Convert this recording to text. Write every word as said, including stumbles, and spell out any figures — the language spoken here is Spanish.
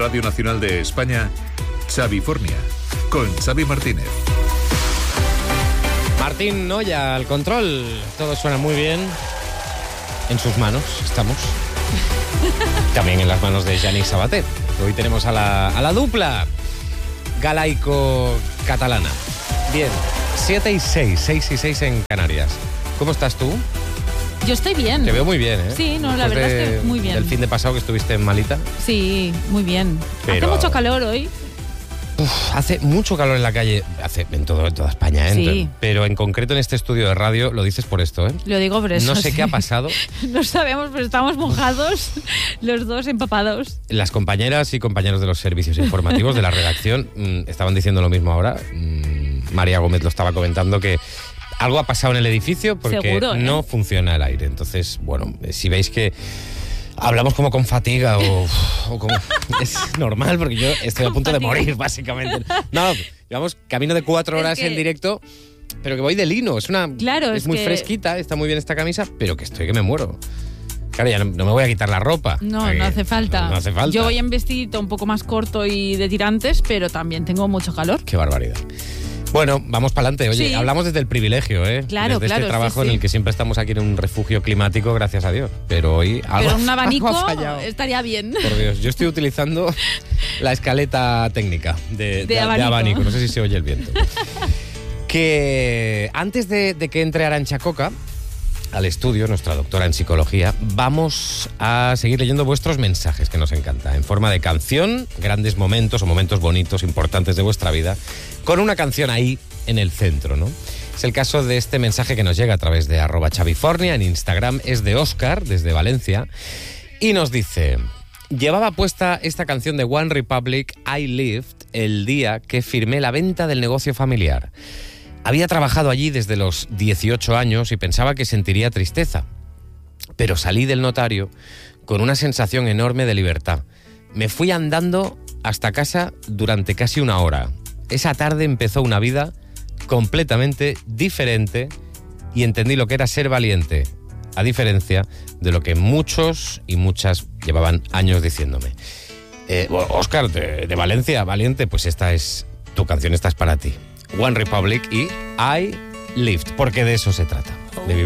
Radio Nacional de España, Xavifornia, con Xavi Martínez. Martín Noya al control. Todo suena muy bien. En sus manos estamos. También en las manos de Yannick Sabater. Hoy tenemos a la, a la dupla galaico-catalana. Bien, siete y seis, seis y seis en Canarias. ¿Cómo estás tú? Yo estoy bien. Te veo muy bien, ¿eh? Sí, no, la Después verdad de, es que muy bien. El fin de pasado que estuviste en malita. Sí, muy bien. Pero... Hace mucho calor hoy. Uf, hace mucho calor en la calle, hace en, todo, en toda España, ¿eh? Sí. Pero en concreto en este estudio de radio lo dices por esto, ¿eh? Lo digo por eso. No sé sí. qué ha pasado. No sabemos, pero estamos mojados, los dos empapados. Las compañeras y compañeros de los servicios informativos de la redacción mmm, estaban diciendo lo mismo ahora. Mmm, María Gómez lo estaba comentando, que algo ha pasado en el edificio porque Seguro, ¿eh? no funciona el aire. Entonces, bueno, si veis que hablamos como con fatiga o, o como... Es normal porque yo estoy Con a punto fatiga. de morir, básicamente. No, llevamos camino de cuatro horas Es que... en directo, pero que voy de lino. Es una Claro, es, es muy que... fresquita, está muy bien esta camisa, pero que estoy que me muero. Claro, ya no, no me voy a quitar la ropa. No, Porque no hace falta. No, no hace falta. Yo voy en vestidito un poco más corto y de tirantes, pero también tengo mucho calor. Qué barbaridad. Bueno, vamos para adelante. Oye, Sí. hablamos desde el privilegio, ¿eh? Claro, desde claro, este trabajo sí, sí. en el que siempre estamos aquí en un refugio climático, gracias a Dios. Pero hoy algo, Pero un abanico algo ha fallado. estaría bien. Por Dios, yo estoy utilizando la escaleta técnica de, de, De de abanico. abanico. No sé si se oye el viento. Que antes de, de que entre Arantxa Coca al estudio, nuestra doctora en psicología, vamos a seguir leyendo vuestros mensajes, que nos encanta, en forma de canción, grandes momentos o momentos bonitos, importantes de vuestra vida, con una canción ahí en el centro, ¿no? Es el caso de este mensaje que nos llega a través de arroba Xavifornia en Instagram, es de Óscar, desde Valencia, y nos dice: llevaba puesta esta canción de One Republic, I Lived, el día que firmé la venta del negocio familiar. Había trabajado allí desde los dieciocho años y pensaba que sentiría tristeza. Pero salí del notario con una sensación enorme de libertad. Me fui andando hasta casa durante casi una hora. Esa tarde empezó una vida completamente diferente y entendí lo que era ser valiente, a diferencia de lo que muchos y muchas llevaban años diciéndome. Eh, Óscar, de, de Valencia, valiente, pues esta es tu canción, esta es para ti. One Republic y I Lived, porque de eso se trata. De